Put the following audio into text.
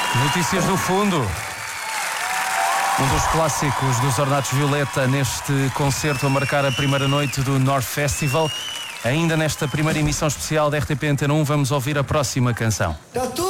Notícias do fundo. Um dos clássicos dos Ornatos Violeta neste concerto a marcar a primeira noite do North Festival. Ainda nesta primeira emissão especial da RTP Antena 1, vamos ouvir a próxima canção.